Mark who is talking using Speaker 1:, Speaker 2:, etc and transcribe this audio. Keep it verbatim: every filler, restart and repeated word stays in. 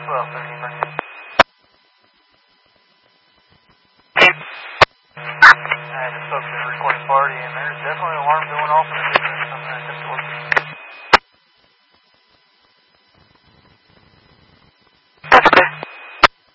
Speaker 1: twelve, thirty-three. I just spoke to the recording party, and there's definitely an alarm going off in the business. I'm going to have to work.